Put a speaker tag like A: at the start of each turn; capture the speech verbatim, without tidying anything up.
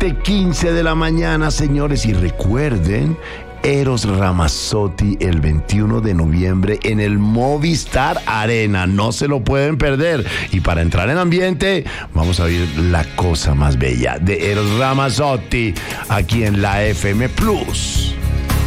A: siete quince de la mañana, señores. Y recuerden, Eros Ramazzotti el veintiuno de noviembre en el Movistar Arena. No se lo pueden perder. Y para entrar en ambiente, vamos a oír La Cosa Más Bella de Eros Ramazzotti aquí en la F M Plus.